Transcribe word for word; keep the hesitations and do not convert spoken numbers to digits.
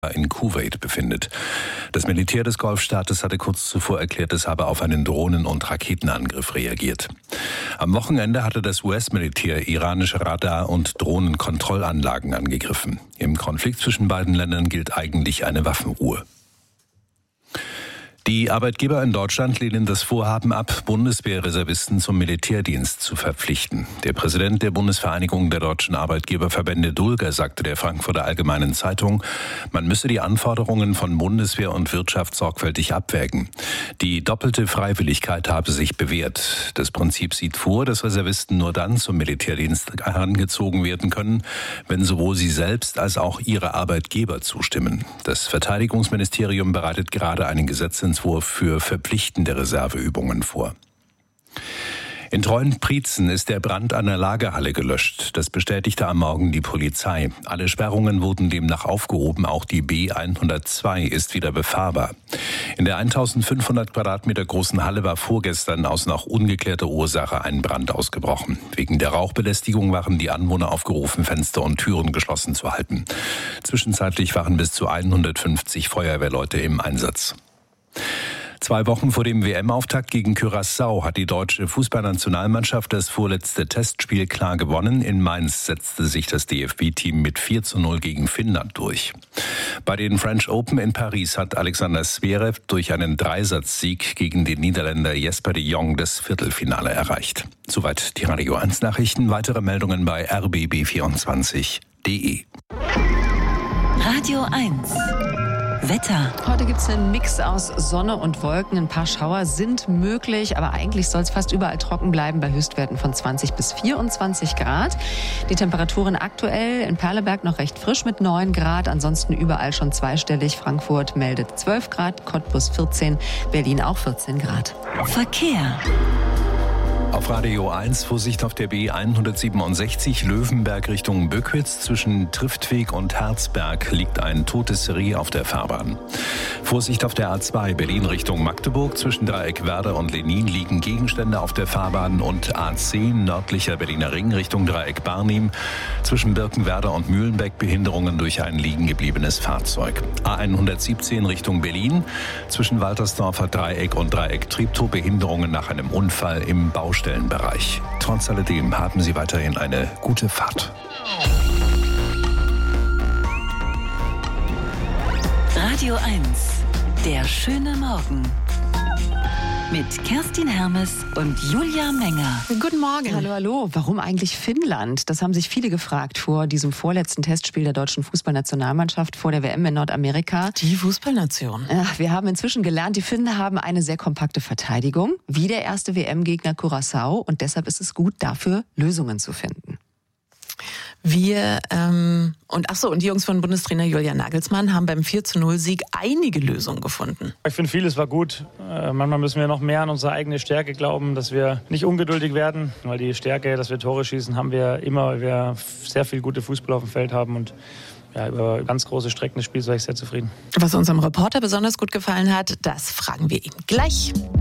in Kuwait befindet. Das Militär des Golfstaates hatte kurz zuvor erklärt, es habe auf einen Drohnen- und Raketenangriff reagiert. Am Wochenende hatte das U S-Militär iranische Radar- und Drohnenkontrollanlagen angegriffen. Im Konflikt zwischen beiden Ländern gilt eigentlich eine Waffenruhe. Die Arbeitgeber in Deutschland lehnen das Vorhaben ab, Bundeswehrreservisten zum Militärdienst zu verpflichten. Der Präsident der Bundesvereinigung der deutschen Arbeitgeberverbände Dulger sagte der Frankfurter Allgemeinen Zeitung, man müsse die Anforderungen von Bundeswehr und Wirtschaft sorgfältig abwägen. Die doppelte Freiwilligkeit habe sich bewährt. Das Prinzip sieht vor, dass Reservisten nur dann zum Militärdienst herangezogen werden können, wenn sowohl sie selbst als auch ihre Arbeitgeber zustimmen. Das Verteidigungsministerium bereitet gerade einen Gesetzentwurf für verpflichtende Reserveübungen vor. In Treuenprietzen ist der Brand an der Lagerhalle gelöscht. Das bestätigte am Morgen die Polizei. Alle Sperrungen wurden demnach aufgehoben. Auch die B hundertzwei ist wieder befahrbar. In der eintausendfünfhundert Quadratmeter großen Halle war vorgestern aus noch ungeklärter Ursache ein Brand ausgebrochen. Wegen der Rauchbelästigung waren die Anwohner aufgerufen, Fenster und Türen geschlossen zu halten. Zwischenzeitlich waren bis zu hundertfünfzig Feuerwehrleute im Einsatz. Zwei Wochen vor dem W M-Auftakt gegen Curaçao hat die deutsche Fußballnationalmannschaft das vorletzte Testspiel klar gewonnen. In Mainz setzte sich das D F B-Team mit vier zu null gegen Finnland durch. Bei den French Open in Paris hat Alexander Zverev durch einen Dreisatzsieg gegen den Niederländer Jesper de Jong das Viertelfinale erreicht. Soweit die Radio eins Nachrichten. Weitere Meldungen bei r b b vierundzwanzig punkt d e. Radio eins. Wetter. Heute gibt es einen Mix aus Sonne und Wolken. Ein paar Schauer sind möglich, aber eigentlich soll es fast überall trocken bleiben bei Höchstwerten von zwanzig bis vierundzwanzig Grad. Die Temperaturen aktuell in Perleberg noch recht frisch mit neun Grad, ansonsten überall schon zweistellig. Frankfurt meldet zwölf Grad, Cottbus vierzehn, Berlin auch vierzehn Grad. Verkehr. Auf Radio eins Vorsicht auf der B hundertsiebenundsechzig Löwenberg Richtung Böckwitz. Zwischen Triftweg und Herzberg liegt ein totes Reh auf der Fahrbahn. Vorsicht auf der A zwei Berlin Richtung Magdeburg. Zwischen Dreieck Werder und Lenin liegen Gegenstände auf der Fahrbahn. Und A zehn nördlicher Berliner Ring Richtung Dreieck Barnim. Zwischen Birkenwerder und Mühlenbeck Behinderungen durch ein liegen gebliebenes Fahrzeug. A hundertsiebzehn Richtung Berlin. Zwischen Waltersdorfer Dreieck und Dreieck Treptow Behinderungen nach einem Unfall im Baustellenbereich. Trotz alledem haben Sie weiterhin eine gute Fahrt. Radio eins. Der schöne Morgen. Mit Kerstin Hermes und Julia Menger. Guten Morgen. Hallo, hallo. Warum eigentlich Finnland? Das haben sich viele gefragt vor diesem vorletzten Testspiel der deutschen Fußballnationalmannschaft vor der W M in Nordamerika. Die Fußballnation. Ja, wir haben inzwischen gelernt, die Finnen haben eine sehr kompakte Verteidigung, wie der erste W M-Gegner Curaçao. Und deshalb ist es gut, dafür Lösungen zu finden. Wir, ähm, und ach so, und die Jungs von Bundestrainer Julian Nagelsmann haben beim vier zu null Sieg einige Lösungen gefunden. Ich finde, vieles war gut. Äh, manchmal müssen wir noch mehr an unsere eigene Stärke glauben, dass wir nicht ungeduldig werden, weil die Stärke, dass wir Tore schießen, haben wir immer, weil wir sehr viel gute Fußball auf dem Feld haben und ja, über ganz große Strecken des Spiels war ich sehr zufrieden. Was unserem Reporter besonders gut gefallen hat, das fragen wir ihn gleich.